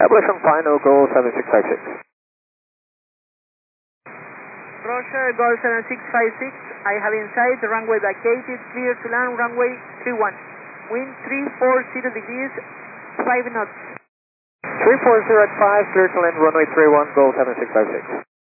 Evolution final, goal 7656. Roger, Gol 7656. I have inside the runway vacated, clear to land, runway 31. Wind 340 degrees, 5 knots. 340 at 5, clear to land, runway 31, goal 7656.